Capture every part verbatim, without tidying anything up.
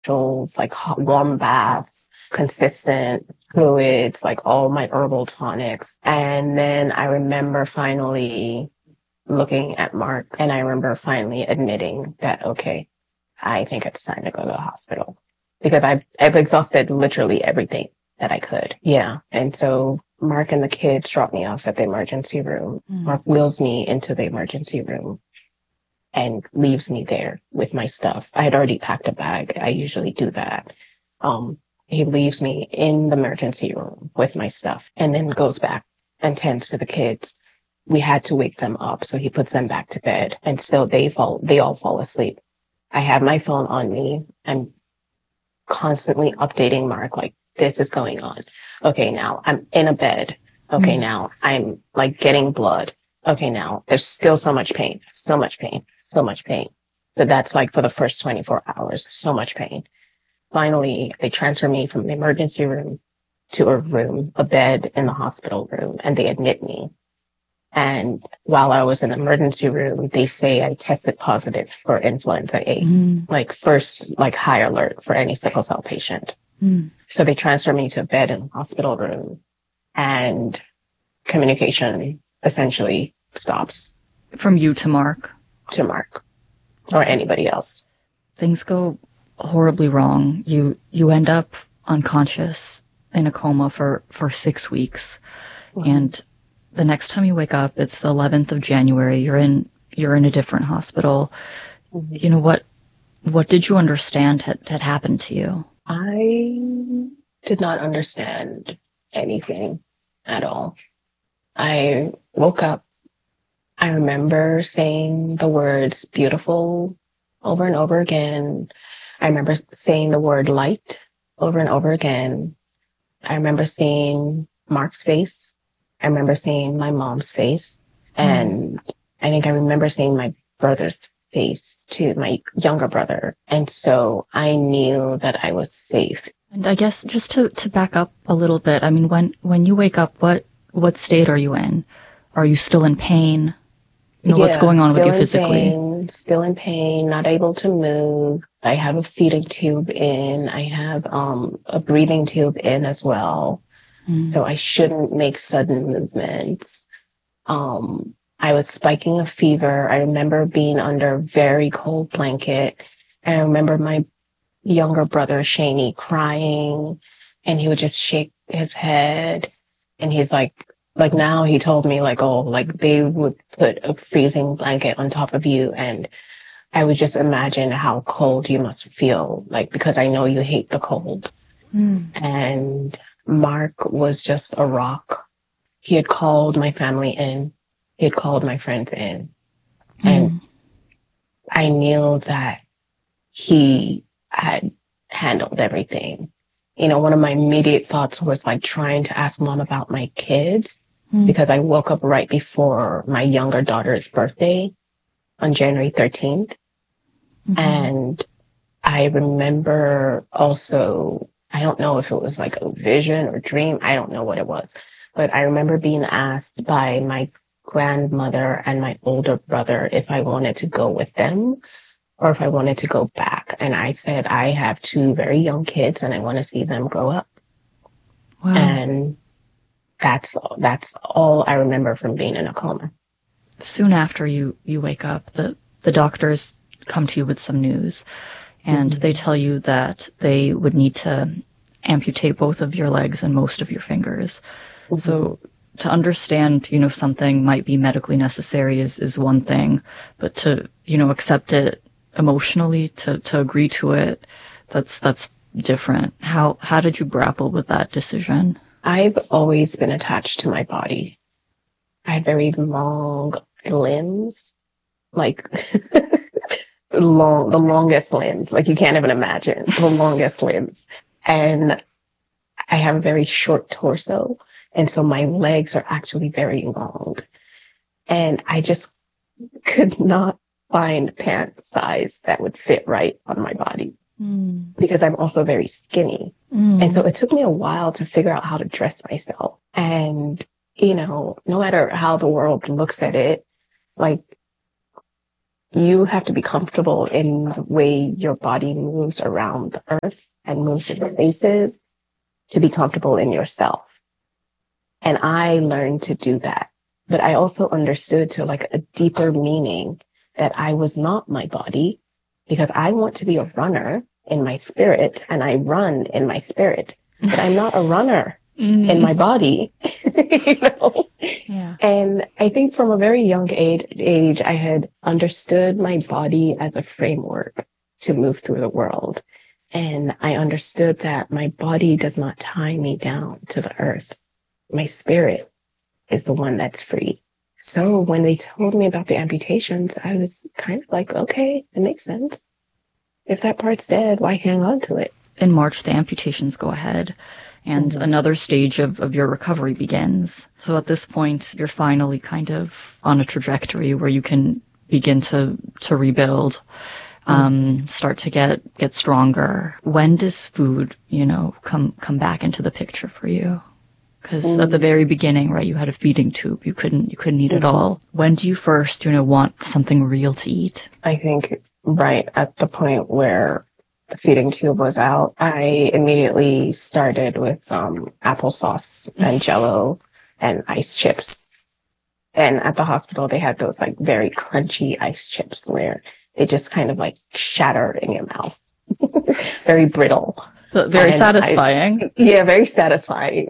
essentials, like hot, warm baths, consistent fluids, like all my herbal tonics. And then I remember finally looking at Mark, and I remember finally admitting that, okay, I think it's time to go to the hospital because I've, I've exhausted literally everything that I could. Yeah. And so Mark and the kids dropped me off at the emergency room. Mm. Mark wheels me into the emergency room and leaves me there with my stuff. I had already packed a bag. I usually do that. Um, he leaves me in the emergency room with my stuff and then goes back and tends to the kids. We had to wake them up, so he puts them back to bed, and still they fall, they all fall asleep. I have my phone on me. I'm constantly updating Mark, like, this is going on. Okay, now I'm in a bed. Okay, mm. now I'm like getting blood. Okay, now there's still so much pain, so much pain, so much pain. But that's like for the first twenty-four hours, so much pain. Finally, they transfer me from the emergency room to a room, a bed in the hospital room, and they admit me. And while I was in the emergency room, they say I tested positive for influenza A, mm. like first, like high alert for any sickle cell patient. Mm. So they transfer me to a bed in the hospital room, and communication essentially stops. From you to Mark? To Mark. Or anybody else. Things go horribly wrong. You, you end up unconscious in a coma for, for six weeks. Mm. And the next time you wake up, it's the eleventh of January. You're in, you're in a different hospital. Mm-hmm. You know, what, what did you understand had, had happened to you? I did not understand anything at all. I woke up. I remember saying the words beautiful over and over again. I remember saying the word light over and over again. I remember seeing Mark's face. I remember seeing my mom's face. And mm. I think I remember seeing my brother's face too, my younger brother. And so I knew that I was safe. And I guess just to, to back up a little bit, I mean, when, when you wake up, what, what state are you in? Are you still in pain? You know, yeah, what's going on with you physically? Pain, still in pain, not able to move. I have a feeding tube in. I have um, a breathing tube in as well. Mm. So I shouldn't make sudden movements. Um, I was spiking a fever. I remember being under a very cold blanket. And I remember my younger brother, Shaney, crying. And he would just shake his head. And he's like, like now he told me like, oh, like they would put a freezing blanket on top of you. And I would just imagine how cold you must feel, like, because I know you hate the cold. Mm. And Mark was just a rock. He had called my family in. He had called my friends in. Mm. And I knew that he had handled everything. You know, one of my immediate thoughts was like trying to ask Mom about my kids mm. because I woke up right before my younger daughter's birthday on January thirteenth. Mm-hmm. And I remember also, I don't know if it was like a vision or dream. I don't know what it was. But I remember being asked by my grandmother and my older brother if I wanted to go with them or if I wanted to go back. And I said, I have two very young kids and I want to see them grow up. Wow. And that's, that's all I remember from being in a coma. Soon after you, you wake up, the, the doctors come to you with some news. And mm-hmm. they tell you that they would need to amputate both of your legs and most of your fingers. Mm-hmm. So to understand, you know, something might be medically necessary is, is one thing, but to, you know, accept it emotionally, to, to agree to it, that's, that's different. How, how did you grapple with that decision? I've always been attached to my body. I had very long limbs, like long, the longest limbs, like you can't even imagine the longest limbs. And I have a very short torso. And so my legs are actually very long. And I just could not find pant size that would fit right on my body mm. because I'm also very skinny. Mm. And so it took me a while to figure out how to dress myself. And, you know, no matter how the world looks at it, like you have to be comfortable in the way your body moves around the earth and moves in spaces to be comfortable in yourself. And I learned to do that. But I also understood to like a deeper meaning that I was not my body, because I want to be a runner in my spirit and I run in my spirit, but I'm not a runner mm. in my body. You know? Yeah. And I think from a very young age, age, I had understood my body as a framework to move through the world. And I understood that my body does not tie me down to the earth. My spirit is the one that's free. So when they told me about the amputations, I was kind of like, okay, it makes sense. If that part's dead, why hang on to it? In March, the amputations go ahead, and mm-hmm. another stage of, of your recovery begins. So at this point, you're finally kind of on a trajectory where you can begin to, to rebuild, um, start to get, get stronger. When does food, you know, come, come back into the picture for you? Because mm. at the very beginning, right, you had a feeding tube. You couldn't, you couldn't eat mm-hmm. it all. When do you first, you know, want something real to eat? I think right at the point where the feeding tube was out, I immediately started with um, applesauce and Jell-O and ice chips. And at the hospital, they had those like very crunchy ice chips where they just kind of like shatter in your mouth. Very brittle. Very and satisfying. I, yeah, very satisfying.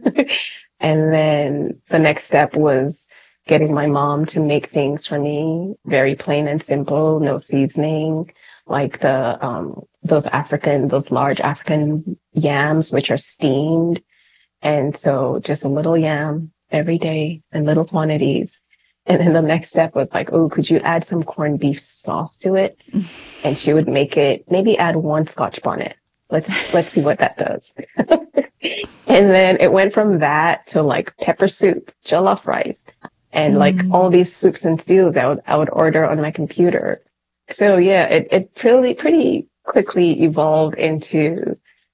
And then the next step was getting my mom to make things for me, very plain and simple, no seasoning, like the um those African, those large African yams, which are steamed. And so just a little yam every day in little quantities. And then the next step was like, oh, could you add some corned beef sauce to it? And she would make it, maybe add one Scotch bonnet. Let's, let's see what that does. And then it went from that to like pepper soup, jollof rice, and mm. like all these soups and stews I would, I would order on my computer. So yeah, it, it pretty, pretty quickly evolved into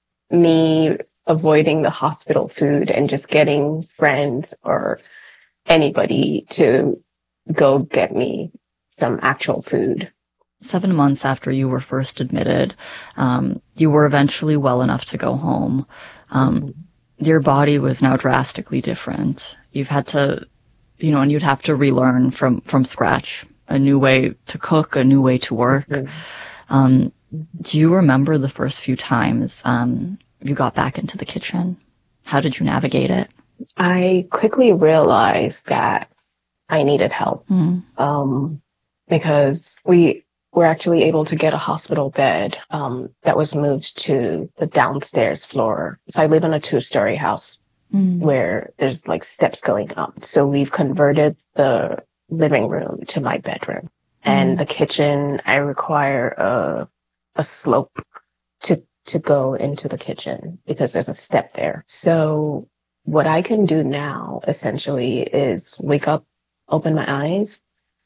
me avoiding the hospital food and just getting friends or anybody to go get me some actual food. Seven months after you were first admitted, um, you were eventually well enough to go home. Um, mm-hmm. Your body was now drastically different. You've had to, you know, and you'd have to relearn from, from scratch, a new way to cook, a new way to work. Mm-hmm. Um, do you remember the first few times um, you got back into the kitchen? How did you navigate it? I quickly realized that I needed help mm. um, because we were actually able to get a hospital bed um, that was moved to the downstairs floor. So I live in a two-story house mm. where there's like steps going up. So we've converted the living room to my bedroom. And mm. the kitchen, I require a a slope to to go into the kitchen because there's a step there. So what I can do now, essentially, is wake up, open my eyes,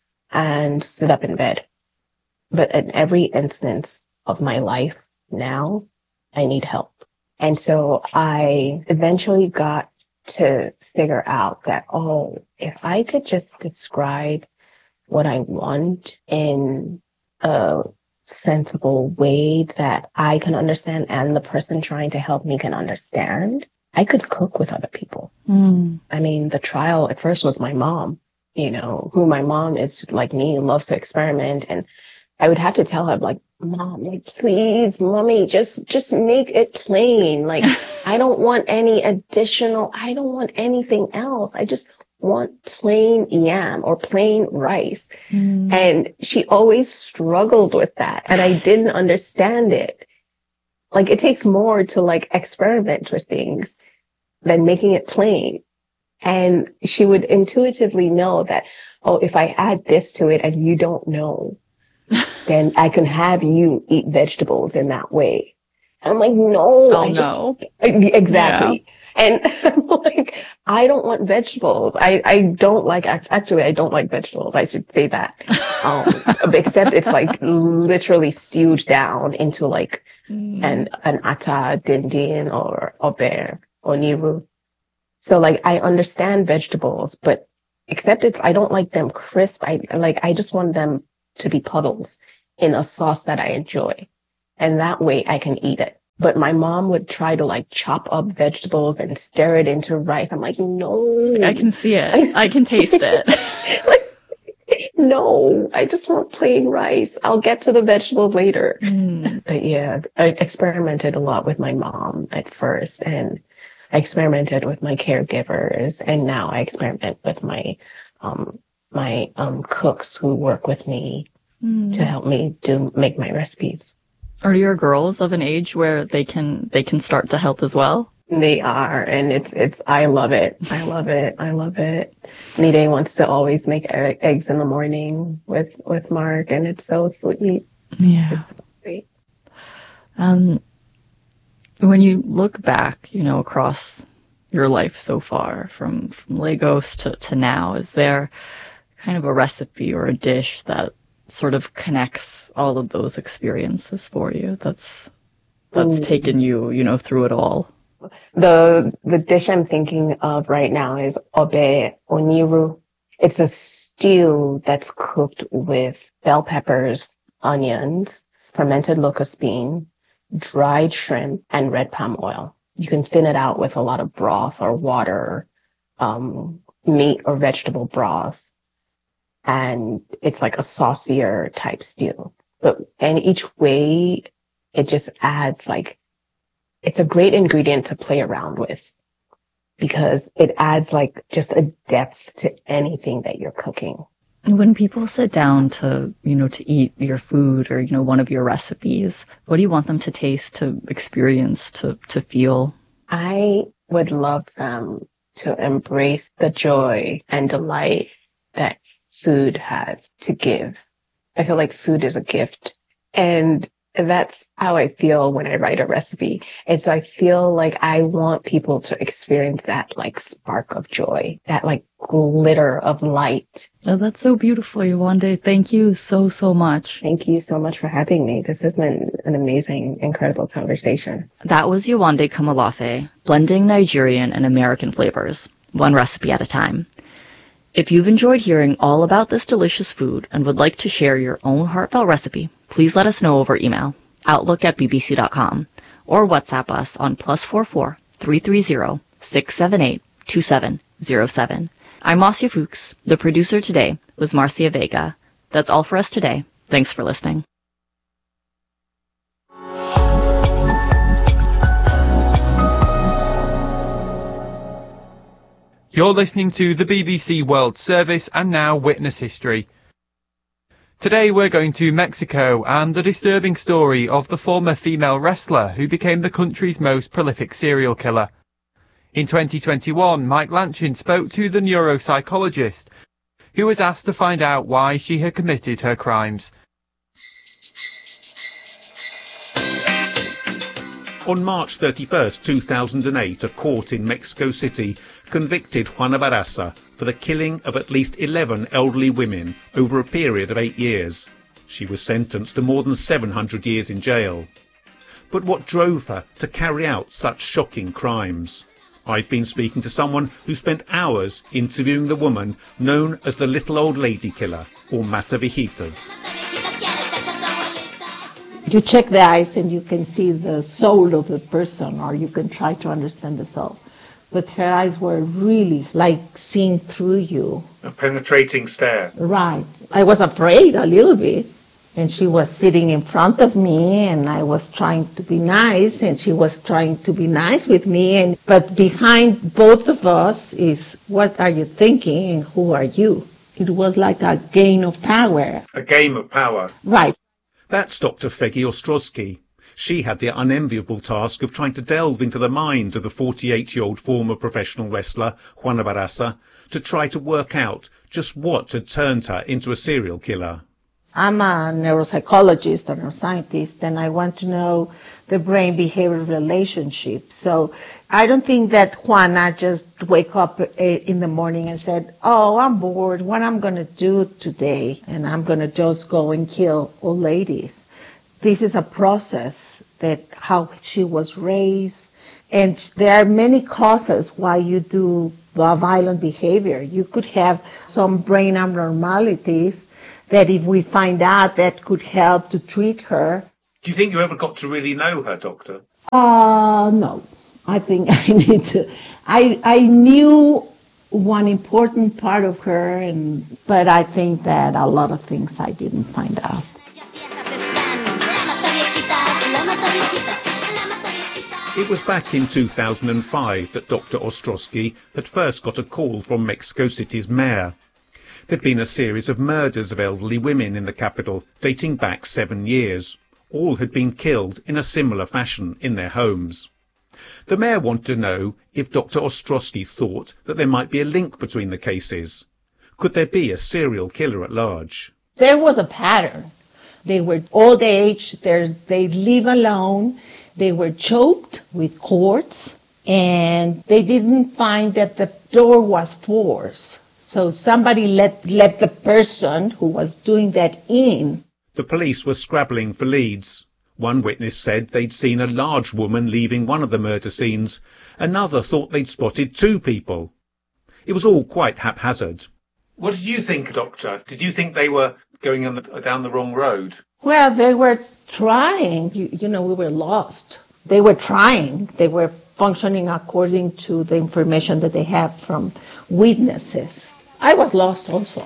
and sit up in bed. But in every instance of my life now, I need help. And so I eventually got to figure out that, oh, if I could just describe what I want in a sensible way that I can understand and the person trying to help me can understand, I could cook with other people. Mm. I mean, the trial at first was my mom, you know, who my mom is like me, loves to experiment. And I would have to tell her, like, Mom, like, please, Mommy, just, just make it plain. Like, I don't want any additional, I don't want anything else. I just want plain yam or plain rice. Mm. And she always struggled with that. And I didn't understand it. Like, it takes more to, like, experiment with things than making it plain. And she would intuitively know that, oh, if I add this to it and you don't know, then I can have you eat vegetables in that way. And I'm like, no. Oh, I just, no. Exactly. Yeah. And I'm like, I don't want vegetables. I, I don't like, actually, I don't like vegetables. I should say that. Um, except it's like literally stewed down into like mm. an, an ata, dindin, or obe, or niru. So like, I understand vegetables, but except it's, I don't like them crisp. I like, I just want them to be puddles in a sauce that I enjoy. And that way I can eat it. But my mom would try to like chop up vegetables and stir it into rice. I'm like, no. I can see it. I can taste it. Like, no, I just want plain rice. I'll get to the vegetables later. Mm. But yeah, I experimented a lot with my mom at first, and I experimented with my caregivers, and now I experiment with my um my um cooks who work with me mm. to help me do make my recipes. Are your girls of an age where they can they can start to help as well? They are, and it's it's I love it. I love it. I love it. Nide wants to always make eggs in the morning with with Mark, and it's so sweet. Yeah, it's so sweet. Um, when you look back, you know, across your life so far, from from Lagos to to now, is there kind of a recipe or a dish that sort of connects all of those experiences for you, that's that's Ooh. taken you, you know, through it all? The the dish I'm thinking of right now is obe oniru. It's a stew that's cooked with bell peppers, onions, fermented locust bean, dried shrimp, and red palm oil. You can thin it out with a lot of broth or water, um, meat or vegetable broth. And it's like a saucier type stew. But, and each way, it just adds like, it's a great ingredient to play around with because it adds like just a depth to anything that you're cooking. And when people sit down to, you know, to eat your food or, you know, one of your recipes, what do you want them to taste, to experience, to, to feel? I would love them to embrace the joy and delight that food has to give. I feel like food is a gift. And that's how I feel when I write a recipe. It's I feel like I want people to experience that like spark of joy, that like glitter of light. Oh, that's so beautiful, Yewande. Thank you so, so much. Thank you so much for having me. This has been an amazing, incredible conversation. That was Yewande Komolafe, blending Nigerian and American flavors, one recipe at a time. If you've enjoyed hearing all about this delicious food and would like to share your own heartfelt recipe, please let us know over email, outlook at b b c dot com, or WhatsApp us on plus four four three three zero six seven eight two seven zero seven. I'm Marcia Fuchs. The producer today was Marcia Vega. That's all for us today. Thanks for listening. You're listening to the B B C World Service and now Witness History. Today we're going to Mexico and the disturbing story of the former female wrestler who became the country's most prolific serial killer. In twenty twenty-one, Mike Lanchin spoke to the neuropsychologist who was asked to find out why she had committed her crimes. On March thirty-first, two thousand eight, a court in Mexico City convicted Juana Barraza for the killing of at least eleven elderly women over a period of eight years. She was sentenced to more than seven hundred years in jail. But what drove her to carry out such shocking crimes? I've been speaking to someone who spent hours interviewing the woman known as the Little Old Lady Killer, or Mata Viejitas. You check the eyes and you can see the soul of the person, or you can try to understand the soul. But her eyes were really like seeing through you. A penetrating stare. Right. I was afraid a little bit. And she was sitting in front of me, and I was trying to be nice, and she was trying to be nice with me. And but behind both of us is, what are you thinking and who are you? It was like a game of power. A game of power. Right. That's Doctor Fegi Ostrowski. She had the unenviable task of trying to delve into the mind of the forty-eight-year-old former professional wrestler, Juana Barraza, to try to work out just what had turned her into a serial killer. I'm a neuropsychologist, a neuroscientist, and I want to know the brain-behavior relationship. So I don't think that Juana just wake up in the morning and said, oh, I'm bored, what I'm going to do today, and I'm going to just go and kill old ladies. This is a process that how she was raised, and there are many causes why you do violent behavior. You could have some brain abnormalities that if we find out, that could help to treat her. Do you think you ever got to really know her, Doctor? Uh, no. I think I need to. I I knew one important part of her, and but I think that a lot of things I didn't find out. It was back in two thousand five that Doctor Ostrowski had first got a call from Mexico City's mayor. There'd been a series of murders of elderly women in the capital dating back seven years. All had been killed in a similar fashion in their homes. The mayor wanted to know if Doctor Ostrowski thought that there might be a link between the cases. Could there be a serial killer at large? There was a pattern. They were old age, they live alone, they were choked with cords, and they didn't find that the door was forced. So somebody let, let the person who was doing that in. The police were scrabbling for leads. One witness said they'd seen a large woman leaving one of the murder scenes. Another thought they'd spotted two people. It was all quite haphazard. What did you think, Doctor? Did you think they were going on the, down the wrong road? Well, they were trying. You, you know, we were lost. They were trying. They were functioning according to the information that they have from witnesses. I was lost also.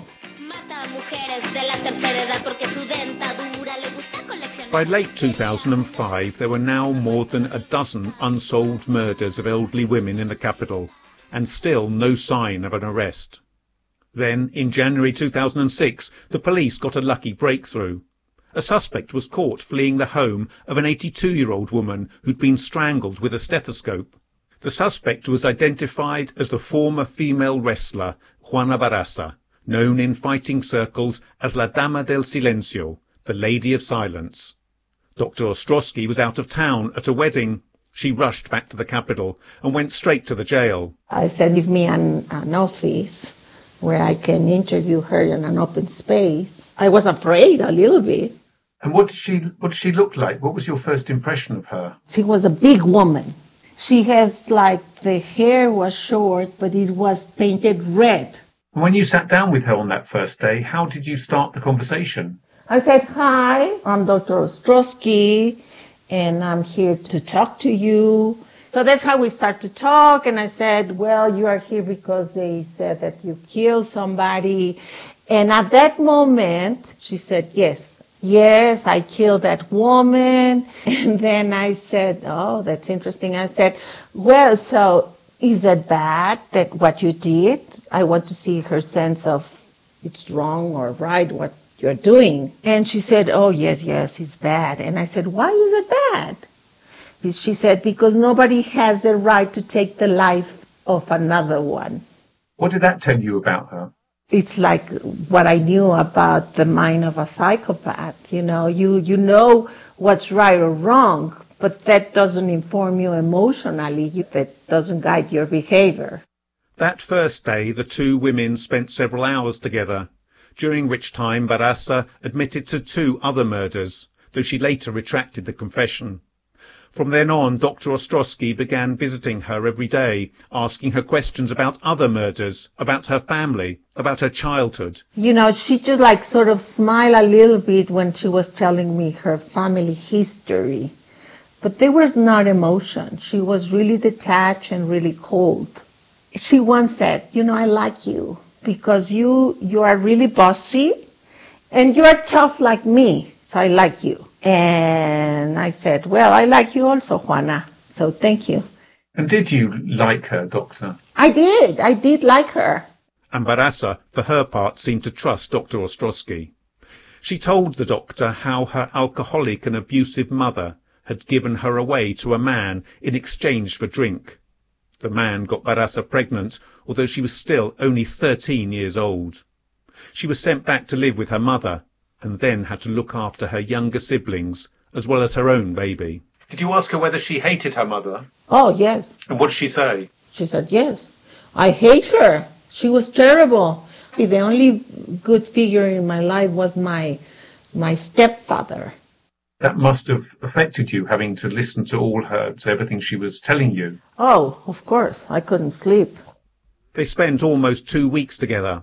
By late two thousand five, there were now more than a dozen unsolved murders of elderly women in the capital, and still no sign of an arrest. Then, in January two thousand six, the police got a lucky breakthrough. A suspect was caught fleeing the home of an eighty-two-year-old woman who'd been strangled with a stethoscope. The suspect was identified as the former female wrestler Juana Barraza, known in fighting circles as La Dama del Silencio, the Lady of Silence. Doctor Ostrowski was out of town at a wedding. She rushed back to the capital and went straight to the jail. I said, give me an, an office where I can interview her in an open space. I was afraid a little bit. And what did she what did she look like? What was your first impression of her? She was a big woman. She has, like, the hair was short, but it was painted red. And when you sat down with her on that first day, how did you start the conversation? I said, hi, I'm Doctor Ostrowski, and I'm here to talk to you. So that's how we started to talk, and I said, well, you are here because they said that you killed somebody. And at that moment, she said, yes. Yes, I killed that woman. And then I said, oh, that's interesting. I said, well, so is it bad that what you did? I want to see her sense of it's wrong or right what you're doing. And she said, oh, yes, yes, it's bad. And I said, why is it bad? She said, because nobody has the right to take the life of another one. What did that tell you about her? It's like what I knew about the mind of a psychopath. You know, you, you know what's right or wrong, but that doesn't inform you emotionally. That doesn't guide your behavior. That first day, the two women spent several hours together, during which time Barraza admitted to two other murders, though she later retracted the confession. From then on, Doctor Ostrowski began visiting her every day, asking her questions about other murders, about her family, about her childhood. You know, she just like sort of smiled a little bit when she was telling me her family history. But there was not emotion. She was really detached and really cold. She once said, you know, I like you because you, you are really bossy and you are tough like me. So I like you. And I said, well, I like you also, Juana, so thank you. And did you like her, Doctor? I did. I did like her. And Barraza, for her part, seemed to trust Doctor Ostrowski. She told the doctor how her alcoholic and abusive mother had given her away to a man in exchange for drink. The man got Barraza pregnant, although she was still only thirteen years old. She was sent back to live with her mother, and then had to look after her younger siblings, as well as her own baby. Did you ask her whether she hated her mother? Oh, yes. And what did she say? She said, yes. I hate her. She was terrible. The only good figure in my life was my my stepfather. That must have affected you, having to listen to all her, to everything she was telling you. Oh, of course. I couldn't sleep. They spent almost two weeks together.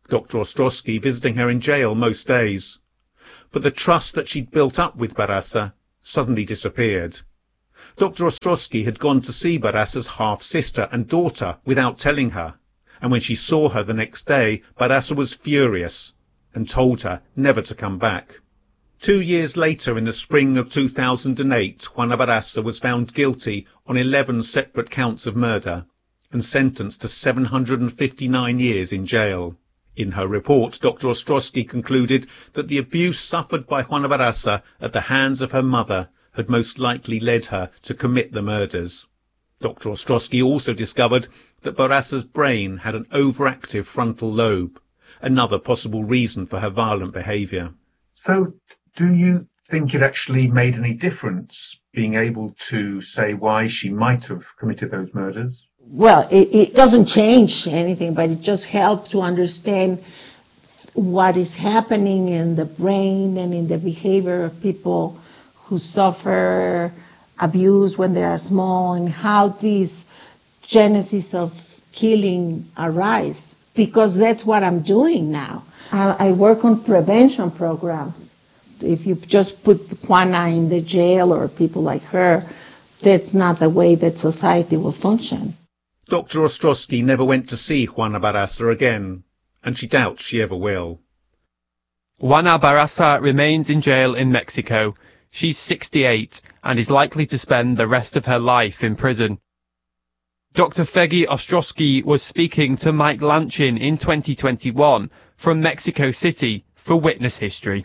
Doctor Ostrowski visiting her in jail most days. But the trust that she'd built up with Barasa suddenly disappeared. Doctor Ostrowski had gone to see Barasa's half-sister and daughter without telling her, and when she saw her the next day, Barasa was furious and told her never to come back. Two years later, in the spring of two thousand eight, Juana Barasa was found guilty on eleven separate counts of murder and sentenced to seven hundred fifty-nine years in jail. In her report, Doctor Ostrowski concluded that the abuse suffered by Juana Barasa at the hands of her mother had most likely led her to commit the murders. Doctor Ostrowski also discovered that Barasa's brain had an overactive frontal lobe, another possible reason for her violent behaviour. So, do you think it actually made any difference being able to say why she might have committed those murders? Well, it, it doesn't change anything, but it just helps to understand what is happening in the brain and in the behavior of people who suffer abuse when they are small, and how these genesis of killing arise. Because that's what I'm doing now. I, I work on prevention programs. If you just put Juana in the jail or people like her, that's not the way that society will function. Doctor Ostrowski never went to see Juana Barasa again, and she doubts she ever will. Juana Barasa remains in jail in Mexico. She's sixty-eight and is likely to spend the rest of her life in prison. Doctor Fegi Ostrowski was speaking to Mike Lanchin in twenty twenty-one from Mexico City for Witness History.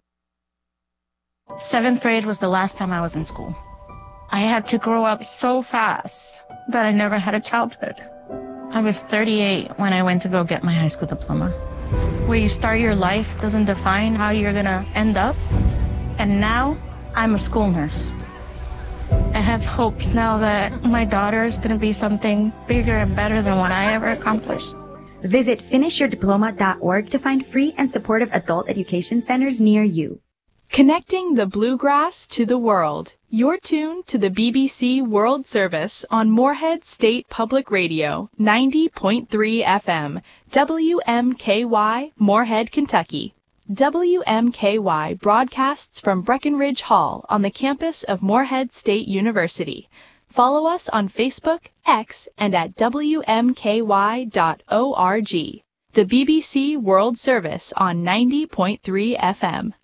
Seventh grade was the last time I was in school. I had to grow up so fast that I never had a childhood. I was thirty-eight when I went to go get my high school diploma. Where you start your life doesn't define how you're gonna end up. And now, I'm a school nurse. I have hopes now that my daughter is gonna be something bigger and better than what I ever accomplished. Visit finish your diploma dot org to find free and supportive adult education centers near you. Connecting the bluegrass to the world. You're tuned to the B B C World Service on Moorhead State Public Radio, ninety point three F M, W M K Y, Moorhead, Kentucky. W M K Y broadcasts from Breckenridge Hall on the campus of Moorhead State University. Follow us on Facebook, X, and at W M K Y dot org. The B B C World Service on ninety point three F M.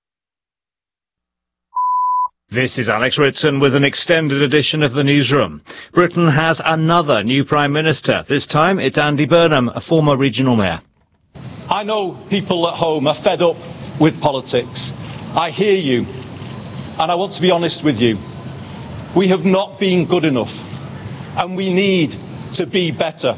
This is Alex Ritson with an extended edition of the Newsroom. Britain has another new Prime Minister. This time it's Andy Burnham, a former regional mayor. I know people at home are fed up with politics. I hear you, and I want to be honest with you. We have not been good enough, and we need to be better.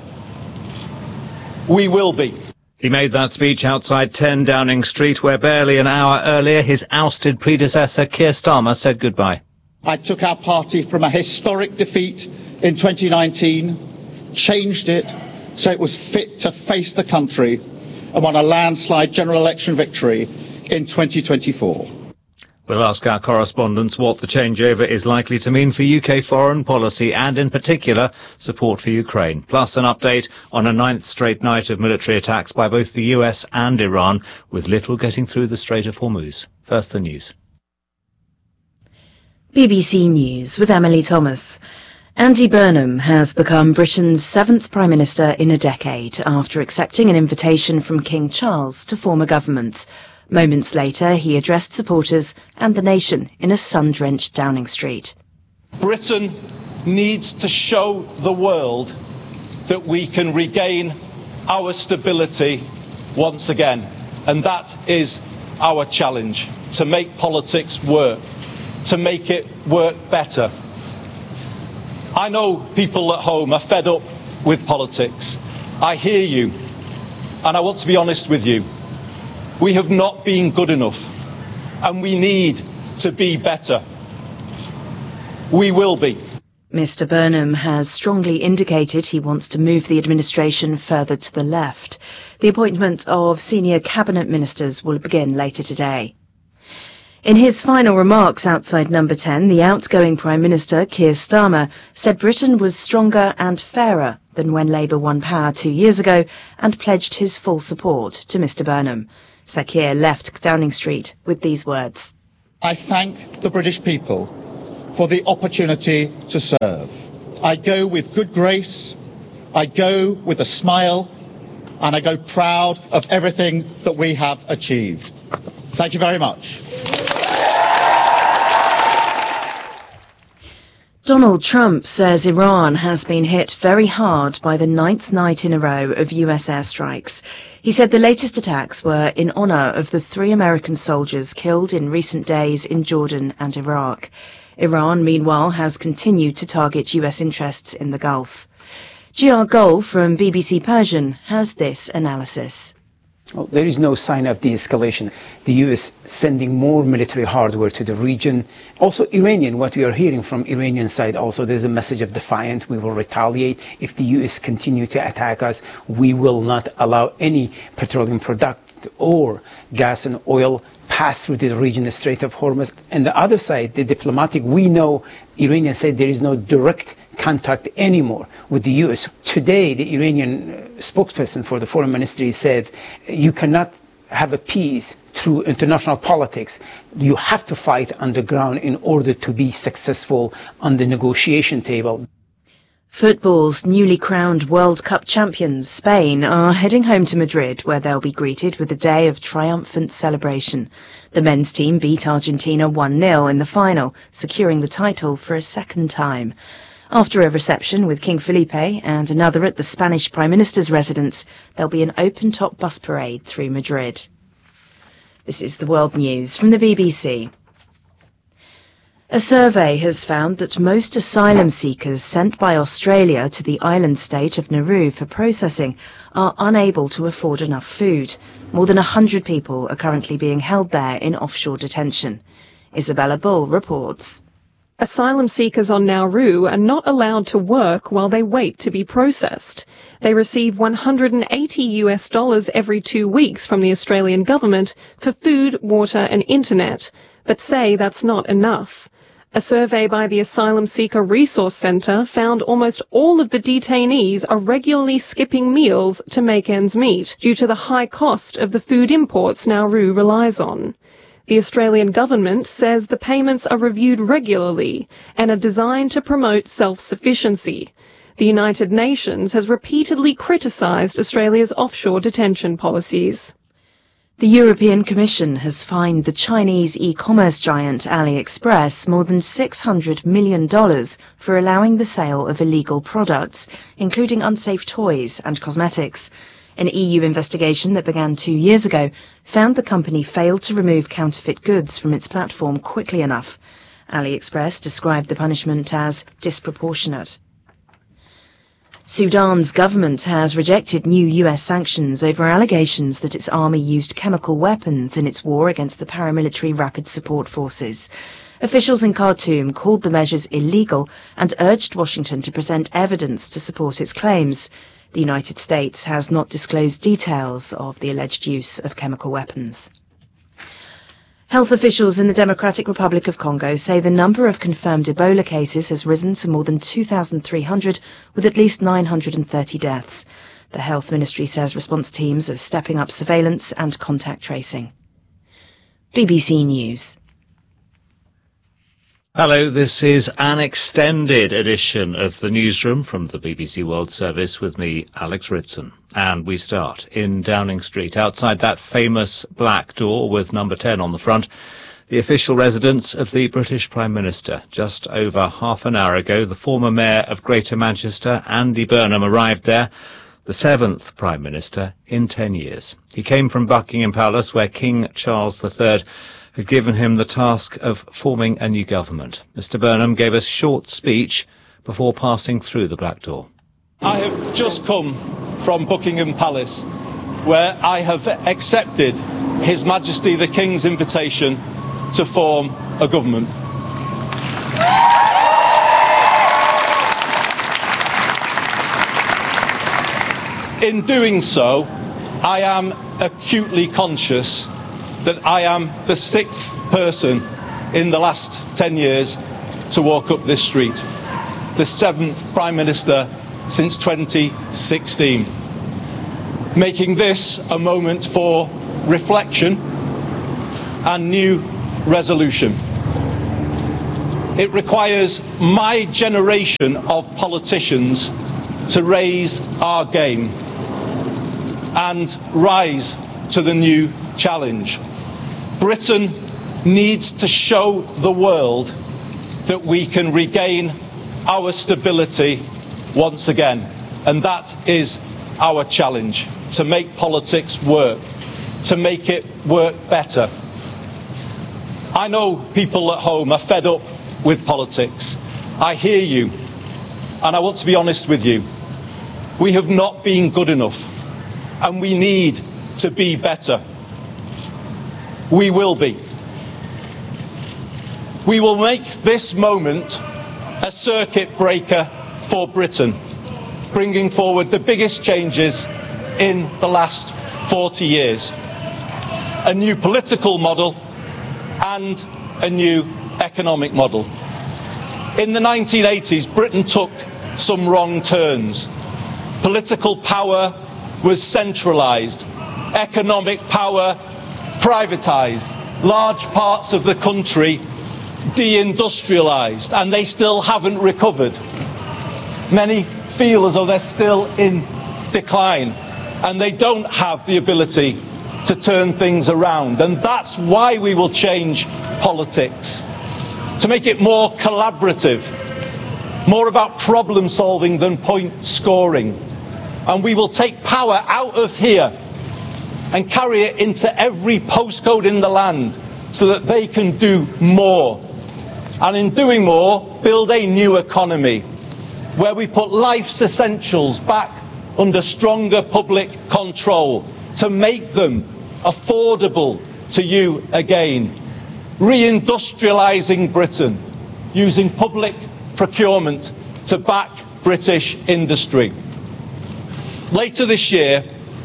We will be. He made that speech outside ten Downing Street, where barely an hour earlier his ousted predecessor Keir Starmer said goodbye. I took our party from a historic defeat in twenty nineteen, changed it so it was fit to face the country, and won a landslide general election victory in twenty twenty-four. We'll ask our correspondents what the changeover is likely to mean for U K foreign policy and, in particular, support for Ukraine. Plus an update on a ninth straight night of military attacks by both the U S and Iran, with little getting through the Strait of Hormuz. First, the news. B B C News with Emily Thomas. Andy Burnham has become Britain's seventh Prime Minister in a decade after accepting an invitation from King Charles to form a government. Moments later, he addressed supporters and the nation in a sun-drenched Downing Street. Britain needs to show the world that we can regain our stability once again. And that is our challenge, to make politics work, to make it work better. I know people at home are fed up with politics. I hear you, and I want to be honest with you. We have not been good enough, and we need to be better. We will be. Mister Burnham has strongly indicated he wants to move the administration further to the left. The appointment of senior cabinet ministers will begin later today. In his final remarks outside Number ten, the outgoing Prime Minister, Keir Starmer, said Britain was stronger and fairer than when Labour won power two years ago and pledged his full support to Mr Burnham. Sir Keir left Downing Street with these words. I thank the British people for the opportunity to serve. I go with good grace, I go with a smile, and I go proud of everything that we have achieved. Thank you very much. Donald Trump says Iran has been hit very hard by the ninth night in a row of U S airstrikes. He said the latest attacks were in honour of the three American soldiers killed in recent days in Jordan and Iraq. Iran, meanwhile, has continued to target U S interests in the Gulf. G R Goel from B B C Persian has this analysis. Well, there is no sign of de-escalation. The U S sending more military hardware to the region. Also Iranian, what we are hearing from Iranian side also, there's a message of defiance. We will retaliate. If the U S continue to attack us, we will not allow any petroleum product or gas and oil pass through the region, the Strait of Hormuz. And the other side, the diplomatic, we know Iranians said there is no direct contact anymore with the U S. Today, the Iranian spokesperson for the foreign ministry said, you cannot have a peace through international politics. You have to fight on the ground in order to be successful on the negotiation table. Football's newly crowned World Cup champions, Spain, are heading home to Madrid, where they'll be greeted with a day of triumphant celebration. The men's team beat Argentina one nil in the final, securing the title for a second time. After a reception with King Felipe and another at the Spanish Prime Minister's residence, there'll be an open-top bus parade through Madrid. This is the World News from the B B C. A survey has found that most asylum seekers sent by Australia to the island state of Nauru for processing are unable to afford enough food. More than one hundred people are currently being held there in offshore detention. Isabella Bull reports. Asylum seekers on Nauru are not allowed to work while they wait to be processed. They receive one hundred eighty US dollars every two weeks from the Australian government for food, water and internet, but say that's not enough. A survey by the Asylum Seeker Resource Centre found almost all of the detainees are regularly skipping meals to make ends meet due to the high cost of the food imports Nauru relies on. The Australian government says the payments are reviewed regularly and are designed to promote self-sufficiency. The United Nations has repeatedly criticised Australia's offshore detention policies. The European Commission has fined the Chinese e-commerce giant AliExpress more than six hundred million dollars for allowing the sale of illegal products, including unsafe toys and cosmetics. An E U investigation that began two years ago found the company failed to remove counterfeit goods from its platform quickly enough. AliExpress described the punishment as disproportionate. Sudan's government has rejected new U S sanctions over allegations that its army used chemical weapons in its war against the paramilitary Rapid Support Forces. Officials in Khartoum called the measures illegal and urged Washington to present evidence to support its claims. The United States has not disclosed details of the alleged use of chemical weapons. Health officials in the Democratic Republic of Congo say the number of confirmed Ebola cases has risen to more than two thousand three hundred, with at least nine hundred thirty deaths. The Health Ministry says response teams are stepping up surveillance and contact tracing. B B C News. Hello, this is an extended edition of the newsroom from the B B C World Service with me, Alex Ritson. And we start in Downing Street, outside that famous black door with number ten on the front, the official residence of the British Prime Minister. Just over half an hour ago, the former Mayor of Greater Manchester, Andy Burnham, arrived there, the seventh Prime Minister in ten years. He came from Buckingham Palace, where King Charles the Third had given him the task of forming a new government. Mister Burnham gave a short speech before passing through the black door. I have just come from Buckingham Palace, where I have accepted His Majesty the King's invitation to form a government. In doing so, I am acutely conscious that I am the sixth person in the last ten years to walk up this street, the seventh Prime Minister since twenty sixteen, making this a moment for reflection and new resolution. It requires my generation of politicians to raise our game and rise to the new challenge. Britain needs to show the world that we can regain our stability once again, and that is our challenge, to make politics work, to make it work better. I know people at home are fed up with politics. I hear you, and I want to be honest with you. We have not been good enough, and we need to be better. We will be. We will make this moment a circuit breaker for Britain, bringing forward the biggest changes in the last forty years. A new political model and a new economic model. In the nineteen eighties, Britain took some wrong turns. Political power was centralised, economic power privatised, large parts of the country deindustrialised, and they still haven't recovered. Many feel as though they're still in decline, and they don't have the ability to turn things around. And that's why we will change politics, to make it more collaborative, more about problem solving than point scoring. And we will take power out of here and carry it into every postcode in the land so that they can do more. And in doing more, build a new economy where we put life's essentials back under stronger public control to make them affordable to you again. Reindustrialising Britain, using public procurement to back British industry. Later this year,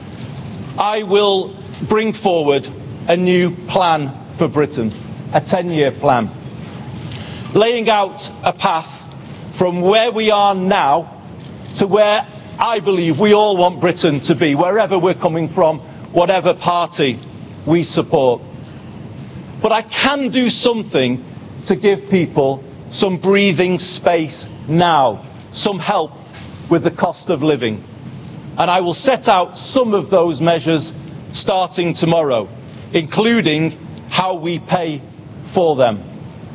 I will bring forward a new plan for Britain, a ten-year plan, laying out a path from where we are now to where I believe we all want Britain to be, wherever we're coming from, whatever party we support. But I can do something to give people some breathing space now, some help with the cost of living. And I will set out some of those measures starting tomorrow, including how we pay for them.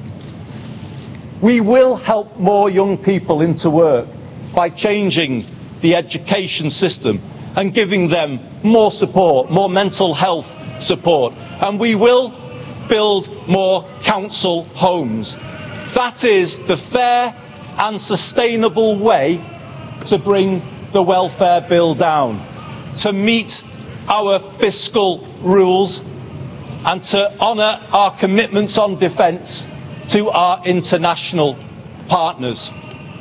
We will help more young people into work by changing the education system and giving them more support, more mental health support. And we will build more council homes. That is the fair and sustainable way to bring the welfare bill down, to meet our fiscal rules and to honour our commitments on defence to our international partners.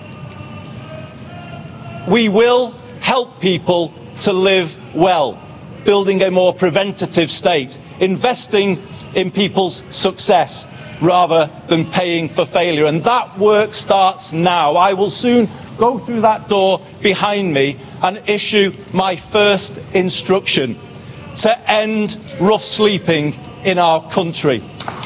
We will help people to live well, building a more preventative state, investing in people's success rather than paying for failure. And that work starts now. I will soon go through that door behind me and issue my first instruction to end rough sleeping in our country.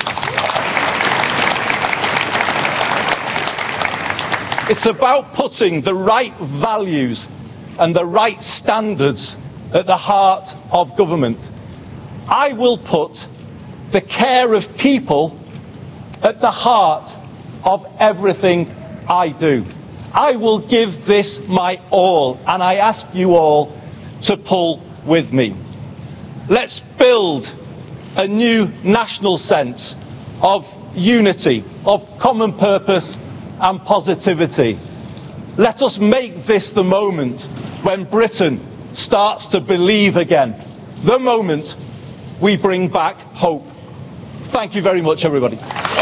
It's about putting the right values and the right standards at the heart of government. I will put the care of people at the heart of everything I do. I will give this my all, and I ask you all to pull with me. Let's build a new national sense of unity, of common purpose and positivity. Let us make this the moment when Britain starts to believe again, the moment we bring back hope. Thank you very much, everybody.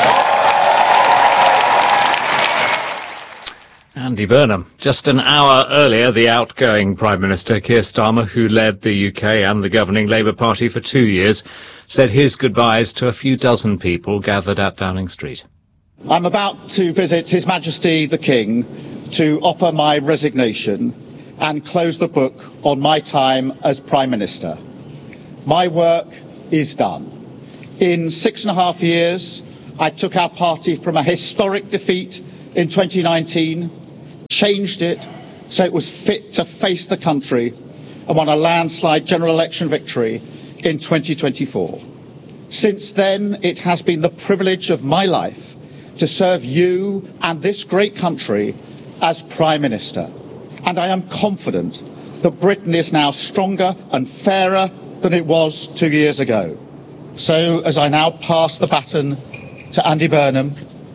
Andy Burnham. Just an hour earlier, the outgoing Prime Minister, Keir Starmer, who led the U K and the governing Labour Party for two years, said his goodbyes to a few dozen people gathered at Downing Street. I'm about to visit His Majesty the King to offer my resignation and close the book on my time as Prime Minister. My work is done. In six and a half years, I took our party from a historic defeat in twenty nineteen, changed it so it was fit to face the country, and won a landslide general election victory in twenty twenty-four. Since then, it has been the privilege of my life to serve you and this great country as Prime Minister. And I am confident that Britain is now stronger and fairer than it was two years ago. So, as I now pass the baton to Andy Burnham,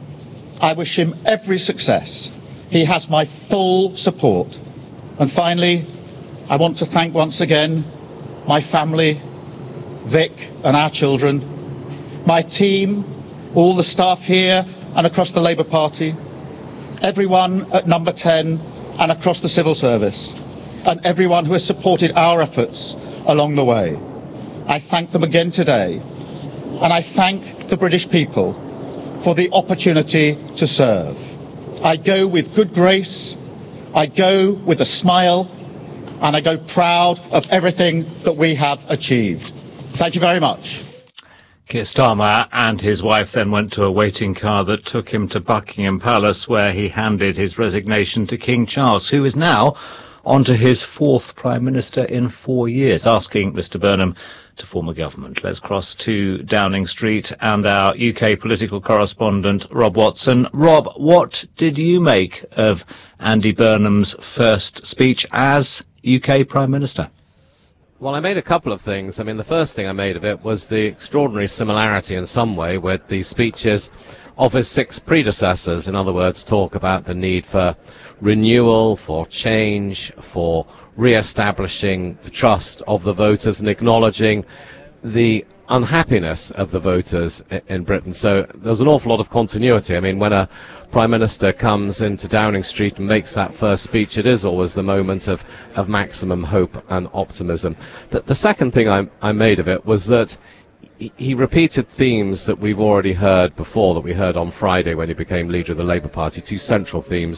I wish him every success. He has my full support. And finally, I want to thank once again my family, Vic and our children, my team, all the staff here and across the Labour Party, everyone at Number ten and across the civil service, and everyone who has supported our efforts along the way. I thank them again today, and I thank the British people for the opportunity to serve. I go with good grace, I go with a smile, and I go proud of everything that we have achieved. Thank you very much. Keir Starmer and his wife then went to a waiting car that took him to Buckingham Palace, where he handed his resignation to King Charles, who is now on to his fourth Prime Minister in four years, asking Mr Burnham to form a government. Let's cross to Downing Street and our U K political correspondent, Rob Watson. Rob, what did you make of Andy Burnham's first speech as U K Prime Minister? Well, I made a couple of things. I mean, the first thing I made of it was the extraordinary similarity in some way with the speeches of his six predecessors. In other words, talk about the need for renewal, for change, for re-establishing the trust of the voters and acknowledging the unhappiness of the voters in Britain. So there's an awful lot of continuity. I mean, when a Prime Minister comes into Downing Street and makes that first speech, it is always the moment of, of maximum hope and optimism. The, the second thing I, I made of it was that he, he repeated themes that we've already heard before, that we heard on Friday when he became leader of the Labour Party, two central themes.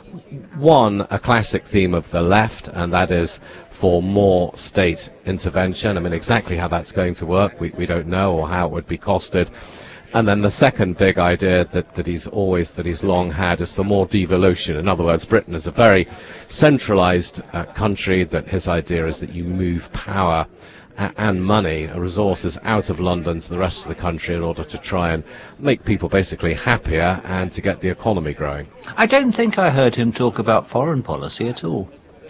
One, a classic theme of the left, and that is for more state intervention. I mean, exactly how that's going to work, we, we don't know, or how it would be costed. And then the second big idea that, that he's always, that he's long had, is for more devolution. In other words, Britain is a very centralised uh, country, that his idea is that you move power uh, and money, uh, resources out of London to the rest of the country in order to try and make people basically happier and to get the economy growing. I don't think I heard him talk about foreign policy at all.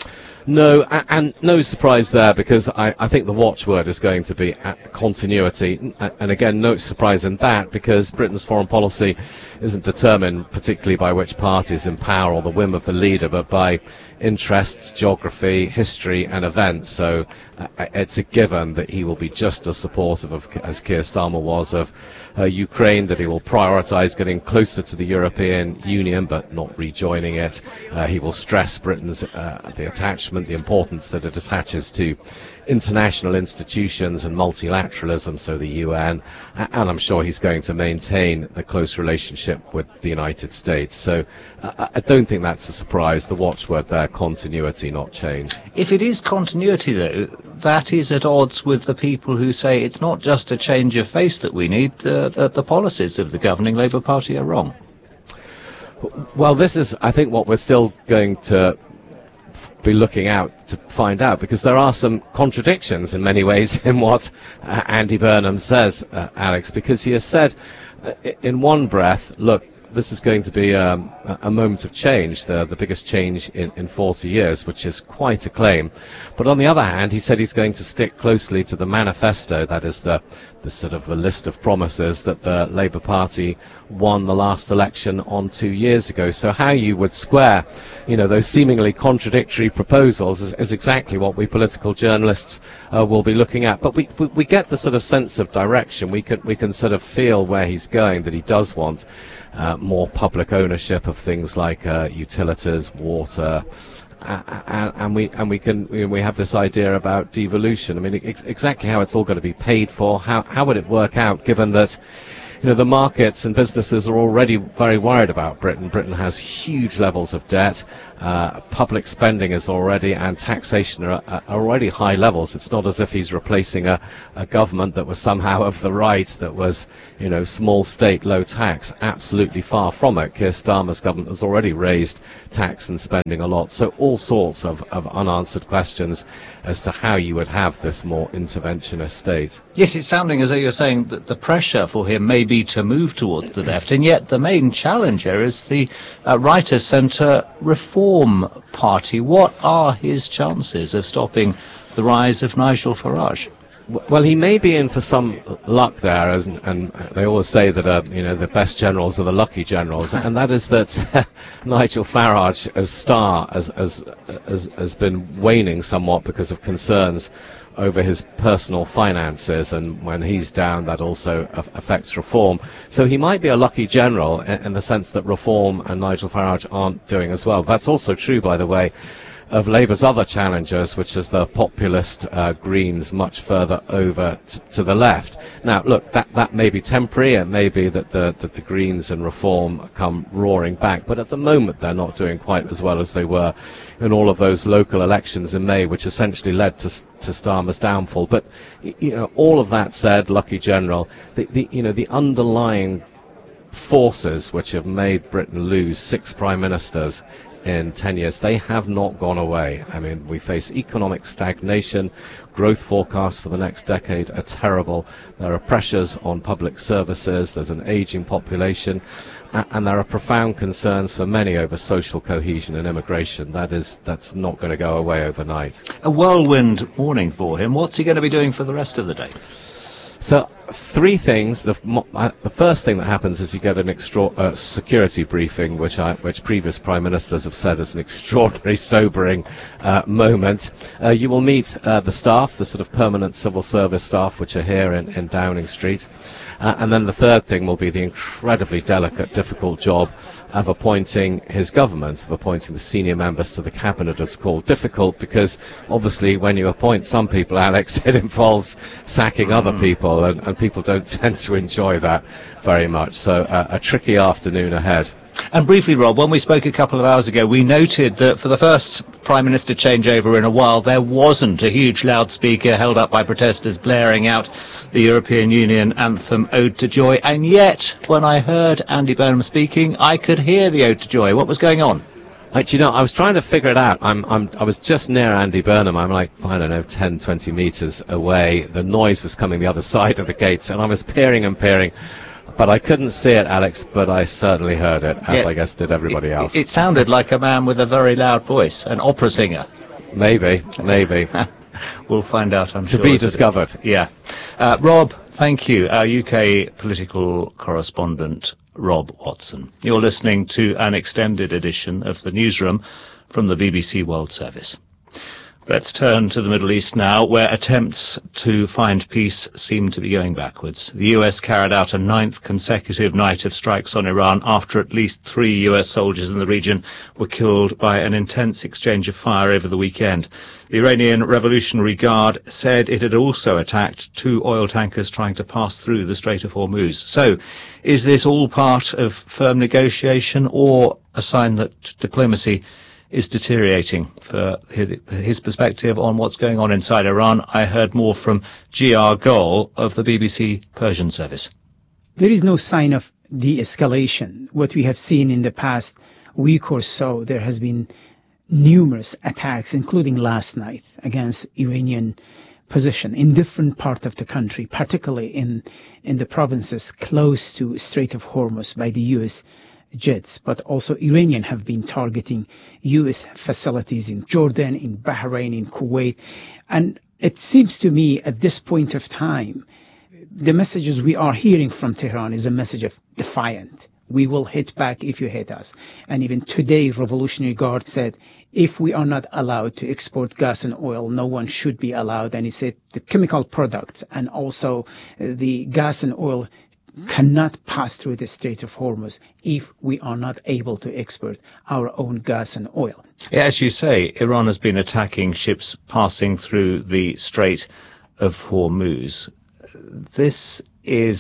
No, and no surprise there, because I, I think the watchword is going to be continuity. And again, no surprise in that, because Britain's foreign policy isn't determined particularly by which party is in power or the whim of the leader, but by interests, geography, history and events. So uh, it's a given that he will be just as supportive of, as Keir Starmer was, of uh, Ukraine, that he will prioritise getting closer to the European Union but not rejoining it. Uh, he will stress Britain's uh, the attachment, the importance that it attaches to international institutions and multilateralism, so the U N, and I'm sure he's going to maintain a close relationship with the United States. So uh, I don't think that's a surprise. The watchword there, continuity, not change. If it is continuity, though, that is at odds with the people who say it's not just a change of face that we need, uh, that the policies of the governing Labour Party are wrong. Well, this is, I think, what we're still going to be looking out to find out, because there are some contradictions in many ways in what uh, Andy Burnham says, uh, Alex, because he has said uh, in one breath, look, this is going to be um, a moment of change, the, the biggest change in, in forty years, which is quite a claim. But on the other hand, he said he's going to stick closely to the manifesto, that is the, the sort of the list of promises that the Labour Party won the last election on two years ago. So how you would square, you know, those seemingly contradictory proposals is, is exactly what we political journalists uh, will be looking at. But we, we, we get the sort of sense of direction. We can, we can sort of feel where he's going, that he does want Uh, more public ownership of things like uh, utilities, water, uh, and, and we and we can we, we have this idea about devolution. I mean, ex- exactly how it's all going to be paid for. How how would it work out, given that you know, the markets and businesses are already very worried about Britain. Britain has huge levels of debt. Uh, public spending is already, and taxation are, are already high levels. It's not as if he's replacing a, a government that was somehow of the right, that was, you know, small state, low tax. Absolutely far from it. Keir Starmer's government has already raised tax and spending a lot. So all sorts of, of unanswered questions as to how you would have this more interventionist state. Yes, it's sounding as though you're saying that the pressure for him may be to move towards the left, and yet the main challenger is the uh, right-of-centre Reform Party. What are his chances of stopping the rise of Nigel Farage? Well, he may be in for some luck there, and, and they always say that uh, you know, the best generals are the lucky generals, and that is that Nigel Farage as star has, has, has, has been waning somewhat because of concerns over his personal finances, and when he's down that also affects Reform. So he might be a lucky general in, in the sense that Reform and Nigel Farage aren't doing as well. That's also true, by the way, of Labour's other challengers, which is the populist uh, Greens much further over t- to the left. Now, look, that, that may be temporary. It may be that the, that the Greens and Reform come roaring back, but at the moment they're not doing quite as well as they were in all of those local elections in May, which essentially led to, to Starmer's downfall. But, you know, all of that said, lucky general, the, the, you know, the underlying forces which have made Britain lose six prime ministers in ten years, they have not gone away. I mean, we face economic stagnation. Growth forecasts for the next decade are terrible. There are pressures on public services. There's an aging population. Uh, and there are profound concerns for many over social cohesion and immigration. That is, that's not going to go away overnight. A whirlwind morning for him. What's he going to be doing for the rest of the day? So, three things. The, uh, the first thing that happens is you get an extra uh, security briefing, which I, which previous prime ministers have said is an extraordinary, sobering uh, moment. Uh, you will meet uh, the staff, the sort of permanent civil service staff, which are here in, in Downing Street. Uh, and then the third thing will be the incredibly delicate, difficult job of appointing his government, of appointing the senior members to the cabinet. It's called difficult because, obviously, when you appoint some people, Alex, it involves sacking mm. other people, and, and people don't tend to enjoy that very much. So uh, a tricky afternoon ahead. And briefly, Rob, when we spoke a couple of hours ago, we noted that for the first Prime Minister changeover in a while, there wasn't a huge loudspeaker held up by protesters blaring out the European Union anthem, Ode to Joy. And yet, when I heard Andy Burnham speaking, I could hear the Ode to Joy. What was going on? Uh, you know, I was trying to figure it out. I'm, I'm, I was just near Andy Burnham. I'm like, I don't know, ten, twenty metres away. The noise was coming the other side of the gates, and I was peering and peering. But I couldn't see it, Alex, but I certainly heard it, as yeah. I guess did everybody it, else. It sounded like a man with a very loud voice, an opera singer. Maybe, maybe. We'll find out, I'm to sure. To be discovered. Yeah. Uh, Rob, thank you. Our U K political correspondent, Rob Watson. You're listening to an extended edition of The Newsroom from the B B C World Service. Let's turn to the Middle East now, where attempts to find peace seem to be going backwards. The U S carried out a ninth consecutive night of strikes on Iran after at least three U S soldiers in the region were killed by an intense exchange of fire over the weekend. The Iranian Revolutionary Guard said it had also attacked two oil tankers trying to pass through the Strait of Hormuz. So, is this all part of firm negotiation or a sign that diplomacy is deteriorating? For his perspective on what's going on inside Iran, I heard more from G R Goel of the B B C Persian service. There is no sign of de-escalation. What we have seen in the past week or so, there has been numerous attacks, including last night, against Iranian position in different parts of the country, particularly in, in the provinces close to Strait of Hormuz by the U S jets, but also Iranian have been targeting U S facilities in Jordan, in Bahrain, in Kuwait. And it seems to me at this point of time, the messages we are hearing from Tehran is a message of defiant. We will hit back if you hit us. And even today, Revolutionary Guard said, if we are not allowed to export gas and oil, no one should be allowed. And he said the chemical products and also the gas and oil cannot pass through the Strait of Hormuz if we are not able to export our own gas and oil. Yeah, as you say, Iran has been attacking ships passing through the Strait of Hormuz. This is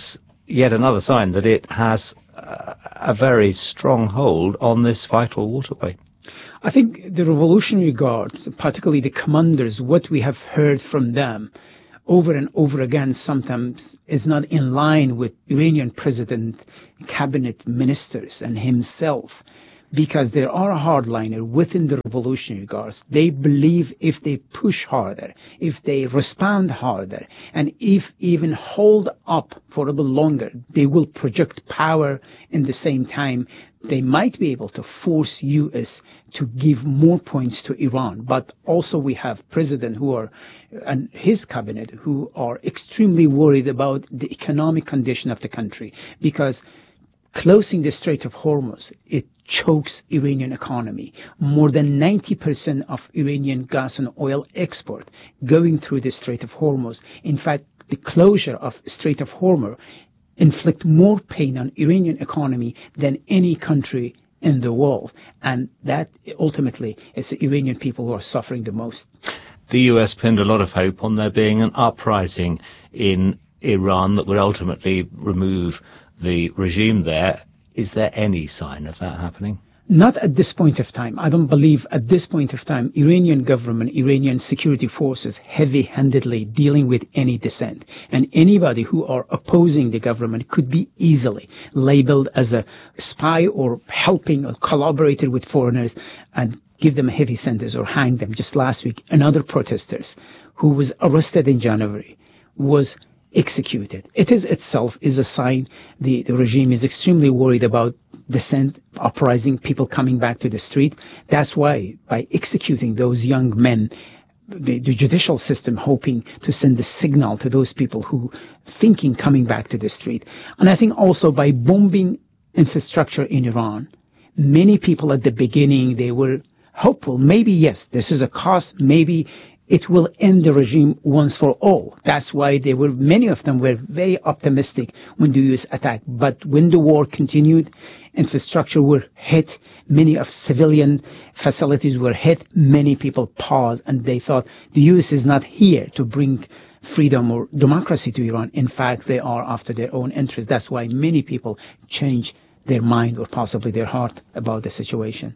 yet another sign that it has uh, a very strong hold on this vital waterway. I think the Revolutionary Guards, particularly the commanders, what we have heard from them over and over again sometimes is not in line with Iranian president, cabinet ministers and himself, because there are hardliners within the Revolutionary Guards. They believe if they push harder, if they respond harder, and if even hold up for a little longer, they will project power in the same time. They might be able to force U S to give more points to Iran. But also we have president who are, and his cabinet, who are extremely worried about the economic condition of the country, because closing the Strait of Hormuz, it chokes Iranian economy. More than ninety percent of Iranian gas and oil export going through the Strait of Hormuz. In fact, the closure of Strait of Hormuz inflict more pain on Iranian economy than any country in the world. And that ultimately is the Iranian people who are suffering the most. The U S pinned a lot of hope on there being an uprising in Iran that would ultimately remove the regime there. Is there any sign of that happening? Not at this point of time. I don't believe at this point of time Iranian government, Iranian security forces heavy-handedly dealing with any dissent. And anybody who are opposing the government could be easily labeled as a spy or helping or collaborated with foreigners and give them a heavy sentence or hang them. Just last week, another protesters who was arrested in January was executed. It is itself is a sign the, the regime is extremely worried about dissent, uprising, people coming back to the street. That's why by executing those young men, the, the judicial system hoping to send a signal to those people who thinking coming back to the street. And I think also by bombing infrastructure in Iran, many people at the beginning, they were hopeful. Maybe, yes, this is a cost. Maybe it will end the regime once for all. That's why they were, many of them were very optimistic when the U S attacked. But when the war continued, infrastructure were hit, many of civilian facilities were hit, many people paused and they thought the U S is not here to bring freedom or democracy to Iran. In fact, they are after their own interest. That's why many people change their mind or possibly their heart about the situation.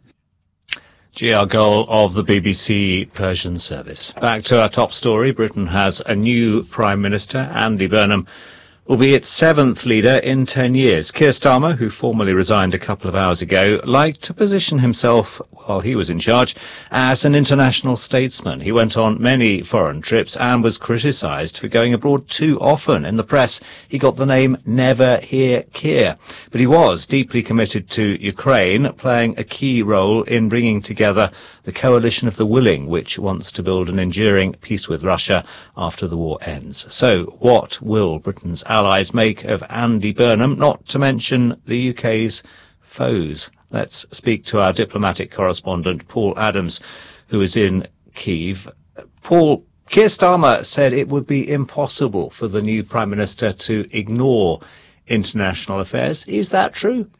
G R Goal of the B B C Persian Service. Back to our top story. Britain has a new Prime Minister. Andy Burnham will be its seventh leader in ten years. Keir Starmer, who formally resigned a couple of hours ago, liked to position himself, while he was in charge, as an international statesman. He went on many foreign trips and was criticised for going abroad too often. In the press, he got the name Never Hear Keir. But he was deeply committed to Ukraine, playing a key role in bringing together the coalition of the willing, which wants to build an enduring peace with Russia after the war ends. So, what will Britain's allies make of Andy Burnham, not to mention the U K's foes? Let's speak to our diplomatic correspondent, Paul Adams, who is in Kyiv. Paul, Keir Starmer said it would be impossible for the new Prime Minister to ignore international affairs. Is that true?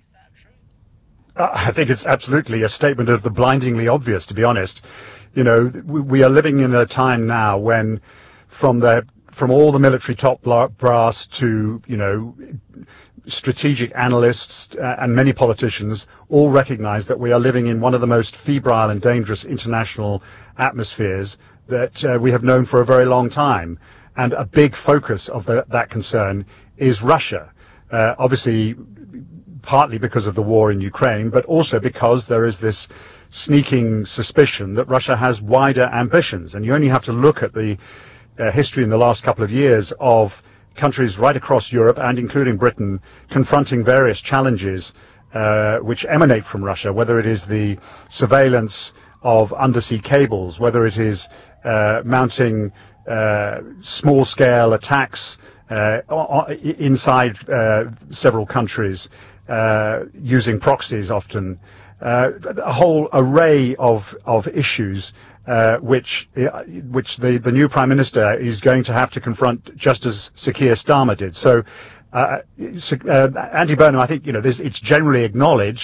I think it's absolutely a statement of the blindingly obvious, to be honest. You know, we are living in a time now when from the from all the military top brass to, you know, strategic analysts uh, and many politicians all recognize that we are living in one of the most febrile and dangerous international atmospheres that uh, we have known for a very long time. And a big focus of the, that concern is Russia. Uh, obviously, partly because of the war in Ukraine, but also because there is this sneaking suspicion that Russia has wider ambitions. And you only have to look at the uh, history in the last couple of years of countries right across Europe and including Britain confronting various challenges uh, which emanate from Russia, whether it is the surveillance of undersea cables, whether it is uh, mounting uh, small-scale attacks uh, inside uh, several countries, uh, using proxies often, uh, a whole array of, of issues uh, which, uh, which the, the new Prime Minister is going to have to confront just as Sir Keir Starmer did. So uh, uh, Andy Burnham, I think, you know, this, it's generally acknowledged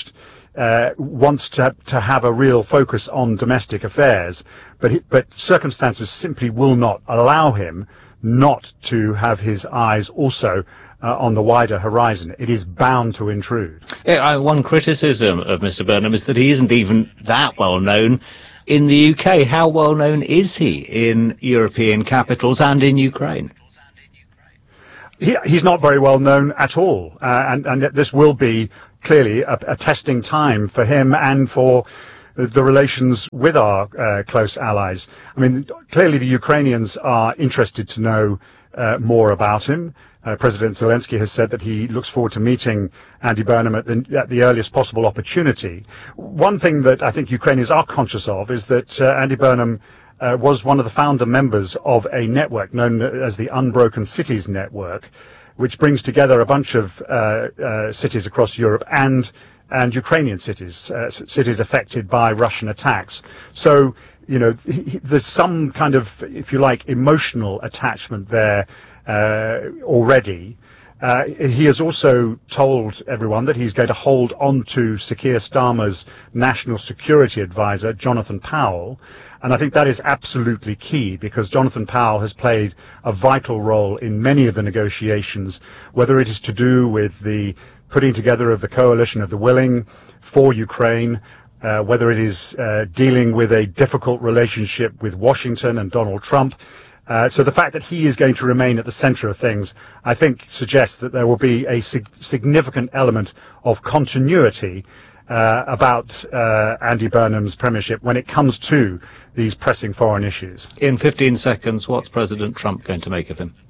uh, wants to to have a real focus on domestic affairs, but he, but circumstances simply will not allow him not to have his eyes also uh, on the wider horizon. It is bound to intrude. Yeah, I, one criticism of Mister Burnham is that he isn't even that well known in the U K. How well known is he in European capitals and in Ukraine? He, he's not very well known at all, uh, and, and this will be clearly a, a testing time for him and for the relations with our uh, close allies. I mean, clearly the Ukrainians are interested to know uh, more about him. Uh, President Zelensky has said that he looks forward to meeting Andy Burnham at the, at the earliest possible opportunity. One thing that I think Ukrainians are conscious of is that uh, Andy Burnham uh, was one of the founder members of a network known as the Unbroken Cities Network, which brings together a bunch of uh, uh, cities across Europe and and Ukrainian cities, uh, cities affected by Russian attacks. So, you know, he, he, there's some kind of, if you like, emotional attachment there uh, already. Uh, he has also told everyone that he's going to hold on to Sir Keir Starmer's national security advisor, Jonathan Powell. And I think that is absolutely key, because Jonathan Powell has played a vital role in many of the negotiations, whether it is to do with the putting together of the coalition of the willing for Ukraine, uh, whether it is uh, dealing with a difficult relationship with Washington and Donald Trump. Uh, so the fact that he is going to remain at the center of things, I think, suggests that there will be a sig- significant element of continuity uh, about uh, Andy Burnham's premiership when it comes to these pressing foreign issues. In fifteen seconds, what's President Trump going to make of him?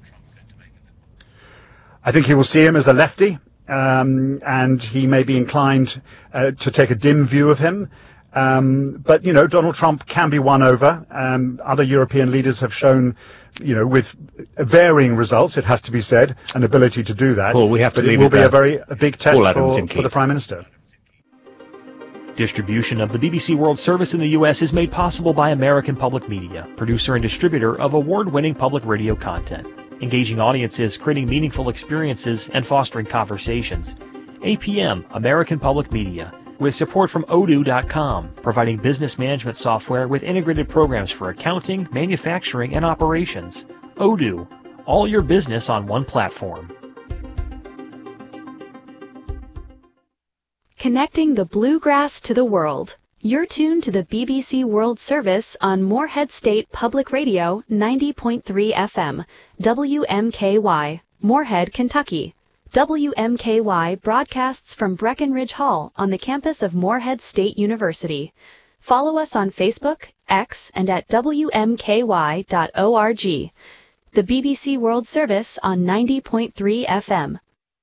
I think he will see him as a lefty. Um, and he may be inclined uh, to take a dim view of him. Um, but, you know, Donald Trump can be won over. Um, other European leaders have shown, you know, with varying results, it has to be said, an ability to do that. Paul, we have to but leave it will it be there. a very a big test Paul for, Adams for the Prime Minister. Distribution of the B B C World Service in the U S is made possible by American Public Media, producer and distributor of award-winning public radio content. Engaging audiences, creating meaningful experiences, and fostering conversations. A P M, American Public Media, with support from Odoo dot com, providing business management software with integrated programs for accounting, manufacturing, and operations. Odoo, all your business on one platform. Connecting the bluegrass to the world. You're tuned to the B B C World Service on Moorhead State Public Radio ninety point three F M, W M K Y, Moorhead, Kentucky. W M K Y broadcasts from Breckenridge Hall on the campus of Moorhead State University. Follow us on Facebook, X, and at W M K Y dot org. The B B C World Service on ninety point three F M.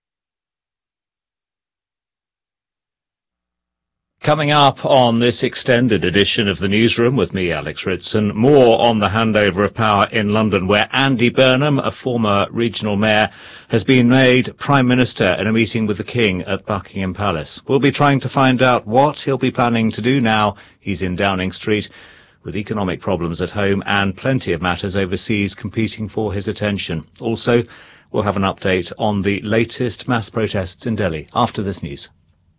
Coming up on this extended edition of the Newsroom with me, Alex Ritson, more on the handover of power in London, where Andy Burnham, a former regional mayor, has been made Prime Minister in a meeting with the King at Buckingham Palace. We'll be trying to find out what he'll be planning to do now he's in Downing Street, with economic problems at home and plenty of matters overseas competing for his attention. Also, we'll have an update on the latest mass protests in Delhi after this news.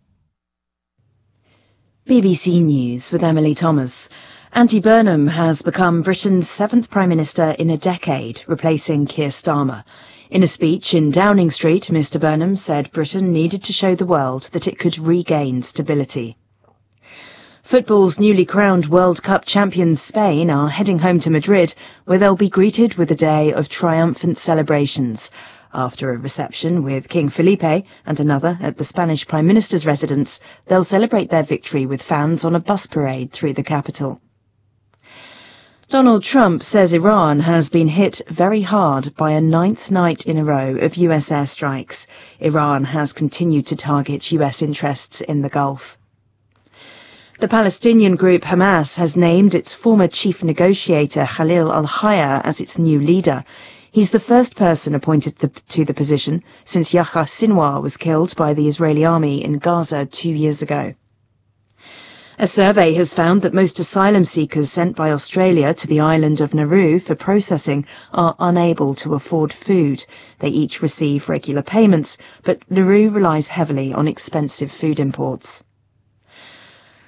B B C News with Emily Thomas. Andy Burnham has become Britain's seventh Prime Minister in a decade, replacing Keir Starmer. In a speech in Downing Street, Mr Burnham said Britain needed to show the world that it could regain stability. Football's newly crowned World Cup champions Spain are heading home to Madrid, where they'll be greeted with a day of triumphant celebrations. After a reception with King Felipe and another at the Spanish Prime Minister's residence, they'll celebrate their victory with fans on a bus parade through the capital. Donald Trump says Iran has been hit very hard by a ninth night in a row of U S airstrikes. Iran has continued to target U S interests in the Gulf. The Palestinian group Hamas has named its former chief negotiator Khalil al-Hayya as its new leader. He's the first person appointed to, to the position since Yahya Sinwar was killed by the Israeli army in Gaza two years ago. A survey has found that most asylum seekers sent by Australia to the island of Nauru for processing are unable to afford food. They each receive regular payments, but Nauru relies heavily on expensive food imports.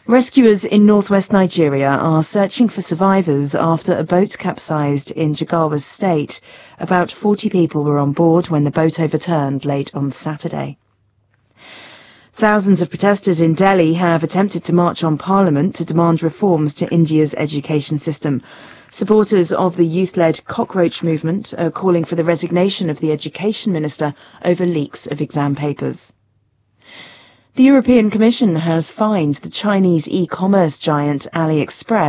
Rescuers in northwest Nigeria are searching for survivors after a boat capsized in Jigawa State. About forty people were on board when the boat overturned late on Saturday. Thousands of protesters in Delhi have attempted to march on Parliament to demand reforms to India's education system. Supporters of the youth-led Cockroach movement are calling for the resignation of the education minister over leaks of exam papers. The European Commission has fined the Chinese e-commerce giant AliExpress